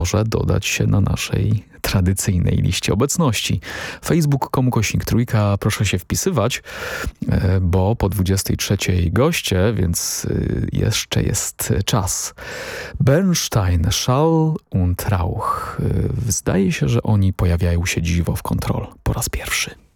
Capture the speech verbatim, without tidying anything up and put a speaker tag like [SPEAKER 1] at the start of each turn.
[SPEAKER 1] może dodać się na naszej tradycyjnej liście obecności. facebook kropka com kośnik trójka, proszę się wpisywać, bo po dwudziestej trzeciej goście, więc jeszcze jest czas. Bernstein, Schall und Rauch. Zdaje się, że oni pojawiają się dziś w Control po raz pierwszy.